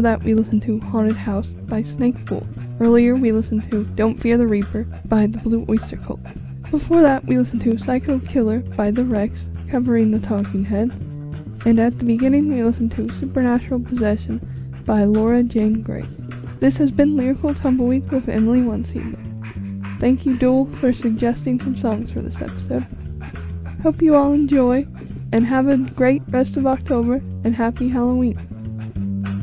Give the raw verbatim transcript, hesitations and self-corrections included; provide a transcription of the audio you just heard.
that, we listened to Haunted House by Snakefool. Earlier, we listened to Don't Fear the Reaper by the Blue Oyster Cult. Before that, we listened to Psycho Killer by The Rex, covering the Talking Heads. And at the beginning, we listened to Supernatural Possession by Laura Jane Grace. This has been Lyrical Tumbleweeds with Emily Onseed. Thank you, Duel, for suggesting some songs for this episode. Hope you all enjoy, and have a great rest of October, and happy Halloween.